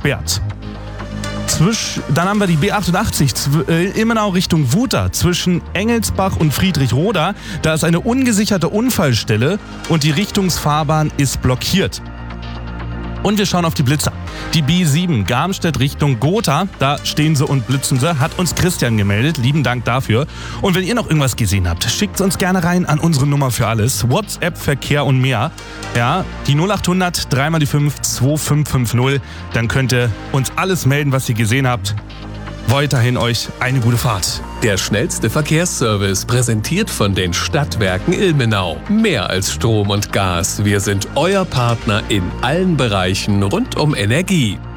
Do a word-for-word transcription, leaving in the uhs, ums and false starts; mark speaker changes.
Speaker 1: gesperrt. Zwisch, dann haben wir die B achtundachtzig, äh, Immenau Richtung Wuter, zwischen Engelsbach und Friedrichroda. Da ist eine ungesicherte Unfallstelle und die Richtungsfahrbahn ist blockiert. Und wir schauen auf die Blitzer. Die B sieben, Garmstedt Richtung Gotha, da stehen sie und blitzen sie, hat uns Christian gemeldet. Lieben Dank dafür. Und wenn ihr noch irgendwas gesehen habt, schickt es uns gerne rein an unsere Nummer für alles. WhatsApp, Verkehr und mehr. Ja, die null achthundert, drei mal die fünf, zwei fünf fünf null. Dann könnt ihr uns alles melden, was ihr gesehen habt. Weiterhin euch eine gute Fahrt.
Speaker 2: Der schnellste Verkehrsservice, präsentiert von den Stadtwerken Ilmenau. Mehr als Strom und Gas, wir sind euer Partner in allen Bereichen rund um Energie.